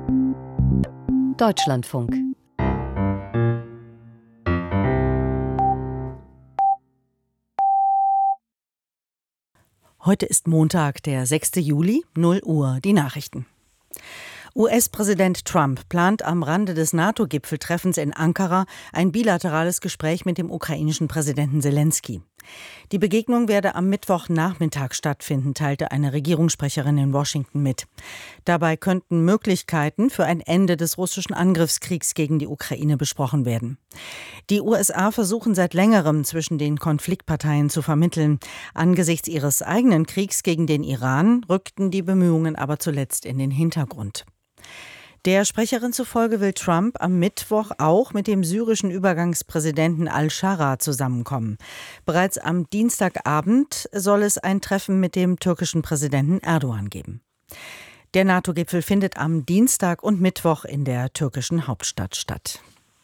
Deutschlandfunk. Heute ist Montag, der 6. Juli, 0 Uhr, die Nachrichten. US-Präsident Trump plant am Rande des NATO-Gipfeltreffens in Ankara ein bilaterales Gespräch mit dem ukrainischen Präsidenten Selenskyj. Die Begegnung werde am Mittwochnachmittag stattfinden, teilte eine Regierungssprecherin in Washington mit. Dabei könnten Möglichkeiten für ein Ende des russischen Angriffskriegs gegen die Ukraine besprochen werden. Die USA versuchen seit längerem zwischen den Konfliktparteien zu vermitteln. Angesichts ihres eigenen Kriegs gegen den Iran rückten die Bemühungen aber zuletzt in den Hintergrund. Der Sprecherin zufolge will Trump am Mittwoch auch mit dem syrischen Übergangspräsidenten al-Shara zusammenkommen. Bereits am Dienstagabend soll es ein Treffen mit dem türkischen Präsidenten Erdogan geben. Der NATO-Gipfel findet am Dienstag und Mittwoch in der türkischen Hauptstadt statt.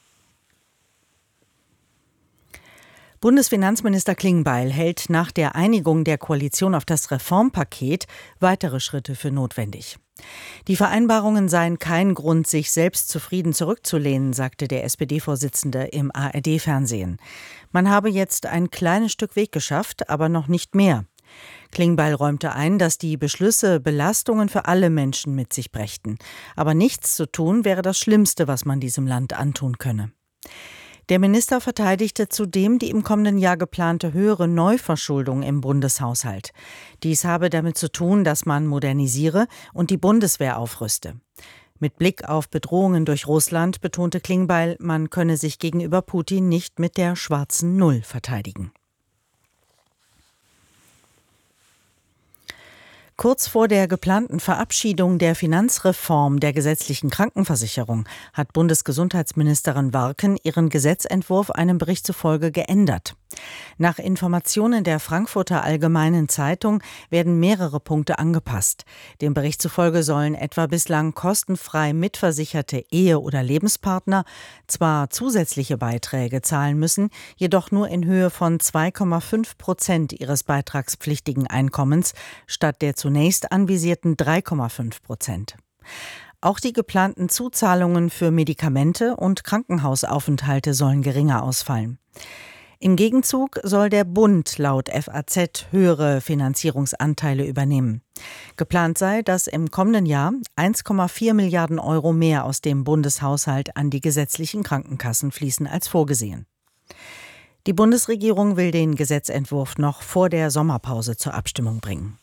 Bundesfinanzminister Klingbeil hält nach der Einigung der Koalition auf das Reformpaket weitere Schritte für notwendig. Die Vereinbarungen seien kein Grund, sich selbst zufrieden zurückzulehnen, sagte der SPD-Vorsitzende im ARD-Fernsehen. Man habe jetzt ein kleines Stück Weg geschafft, aber noch nicht mehr. Klingbeil räumte ein, dass die Beschlüsse Belastungen für alle Menschen mit sich brächten. Aber nichts zu tun wäre das Schlimmste, was man diesem Land antun könne. Der Minister verteidigte zudem die im kommenden Jahr geplante höhere Neuverschuldung im Bundeshaushalt. Dies habe damit zu tun, dass man modernisiere und die Bundeswehr aufrüste. Mit Blick auf Bedrohungen durch Russland betonte Klingbeil, man könne sich gegenüber Putin nicht mit der schwarzen Null verteidigen. Kurz vor der geplanten Verabschiedung der Finanzreform der gesetzlichen Krankenversicherung hat Bundesgesundheitsministerin Warken ihren Gesetzentwurf einem Bericht zufolge geändert. Nach Informationen der Frankfurter Allgemeinen Zeitung werden mehrere Punkte angepasst. Dem Bericht zufolge sollen etwa bislang kostenfrei mitversicherte Ehe- oder Lebenspartner zwar zusätzliche Beiträge zahlen müssen, jedoch nur in Höhe von 2,5% ihres beitragspflichtigen Einkommens statt der zunächst anvisierten 3,5%. Auch die geplanten Zuzahlungen für Medikamente und Krankenhausaufenthalte sollen geringer ausfallen. Im Gegenzug soll der Bund laut FAZ höhere Finanzierungsanteile übernehmen. Geplant sei, dass im kommenden Jahr 1,4 Milliarden Euro mehr aus dem Bundeshaushalt an die gesetzlichen Krankenkassen fließen als vorgesehen. Die Bundesregierung will den Gesetzentwurf noch vor der Sommerpause zur Abstimmung bringen.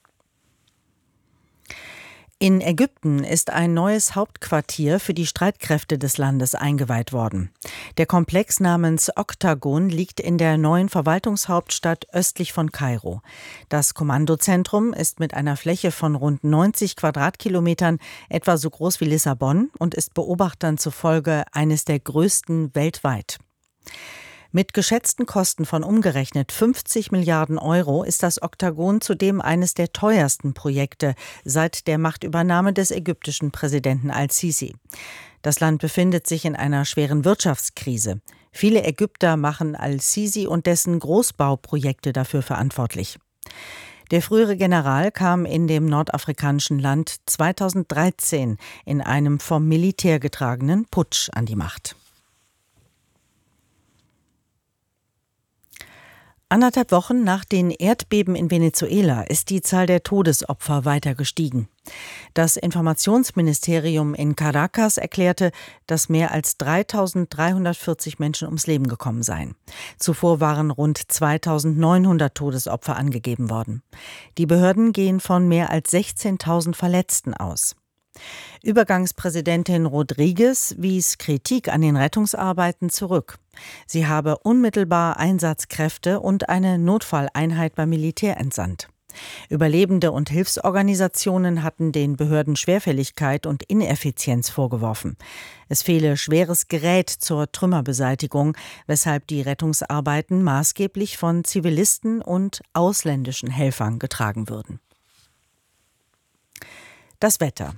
In Ägypten ist ein neues Hauptquartier für die Streitkräfte des Landes eingeweiht worden. Der Komplex namens Oktagon liegt in der neuen Verwaltungshauptstadt östlich von Kairo. Das Kommandozentrum ist mit einer Fläche von rund 90 Quadratkilometern etwa so groß wie Lissabon und ist Beobachtern zufolge eines der größten weltweit. Mit geschätzten Kosten von umgerechnet 50 Milliarden Euro ist das Oktagon zudem eines der teuersten Projekte seit der Machtübernahme des ägyptischen Präsidenten al-Sisi. Das Land befindet sich in einer schweren Wirtschaftskrise. Viele Ägypter machen al-Sisi und dessen Großbauprojekte dafür verantwortlich. Der frühere General kam in dem nordafrikanischen Land 2013 in einem vom Militär getragenen Putsch an die Macht. 1,5 Wochen nach den Erdbeben in Venezuela ist die Zahl der Todesopfer weiter gestiegen. Das Informationsministerium in Caracas erklärte, dass mehr als 3.340 Menschen ums Leben gekommen seien. Zuvor waren rund 2.900 Todesopfer angegeben worden. Die Behörden gehen von mehr als 16.000 Verletzten aus. Übergangspräsidentin Rodriguez wies Kritik an den Rettungsarbeiten zurück. Sie habe unmittelbar Einsatzkräfte und eine Notfalleinheit beim Militär entsandt. Überlebende und Hilfsorganisationen hatten den Behörden Schwerfälligkeit und Ineffizienz vorgeworfen. Es fehle schweres Gerät zur Trümmerbeseitigung, weshalb die Rettungsarbeiten maßgeblich von Zivilisten und ausländischen Helfern getragen würden. Das Wetter.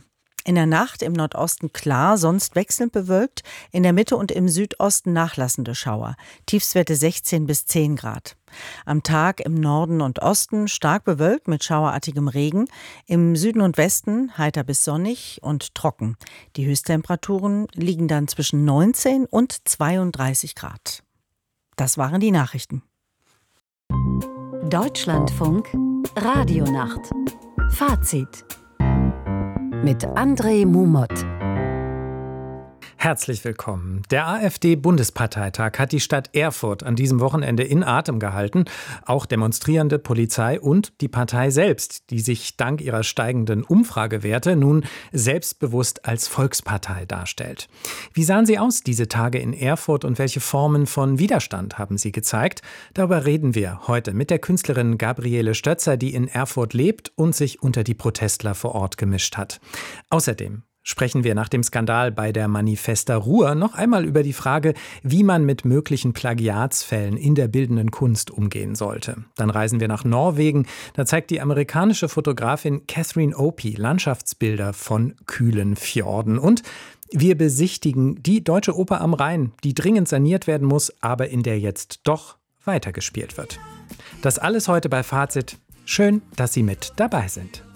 In der Nacht im Nordosten klar, sonst wechselnd bewölkt. In der Mitte und im Südosten nachlassende Schauer. Tiefstwerte 16 bis 10 Grad. Am Tag im Norden und Osten stark bewölkt mit schauerartigem Regen. Im Süden und Westen heiter bis sonnig und trocken. Die Höchsttemperaturen liegen dann zwischen 19 und 32 Grad. Das waren die Nachrichten. Deutschlandfunk Radionacht. Fazit mit André Mumot. Herzlich willkommen. Der AfD-Bundesparteitag hat die Stadt Erfurt an diesem Wochenende in Atem gehalten. Auch demonstrierende Polizei und die Partei selbst, die sich dank ihrer steigenden Umfragewerte nun selbstbewusst als Volkspartei darstellt. Wie sahen sie aus, diese Tage in Erfurt, und welche Formen von Widerstand haben sie gezeigt? Darüber reden wir heute mit der Künstlerin Gabriele Stötzer, die in Erfurt lebt und sich unter die Protestler vor Ort gemischt hat. Außerdem sprechen wir nach dem Skandal bei der Manifesta Ruhr noch einmal über die Frage, wie man mit möglichen Plagiatsfällen in der bildenden Kunst umgehen sollte. Dann reisen wir nach Norwegen. Da zeigt die amerikanische Fotografin Catherine Opie Landschaftsbilder von kühlen Fjorden. Und wir besichtigen die Deutsche Oper am Rhein, die dringend saniert werden muss, aber in der jetzt doch weitergespielt wird. Das alles heute bei Fazit. Schön, dass Sie mit dabei sind.